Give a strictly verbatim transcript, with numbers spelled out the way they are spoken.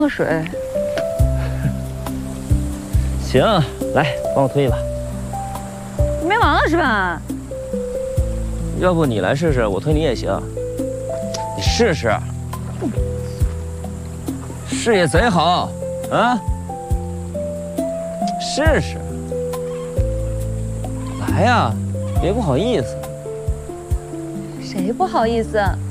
喝水。 行，来帮我推一把。 没完了是吧？ 要不你来试试，我推你也行。你试试，视野贼好啊！试试，来呀，别不好意思。 谁不好意思？